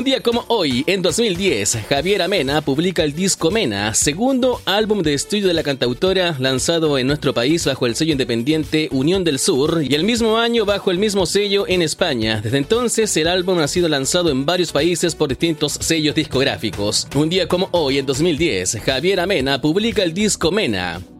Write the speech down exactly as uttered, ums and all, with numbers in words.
Un día como hoy, en dos mil diez, Javiera Mena publica el disco Mena, segundo álbum de estudio de la cantautora, lanzado en nuestro país bajo el sello independiente Unión del Sur, y el mismo año bajo el mismo sello en España. Desde entonces, el álbum ha sido lanzado en varios países por distintos sellos discográficos. Un día como hoy, en dos mil diez, Javiera Mena publica el disco Mena.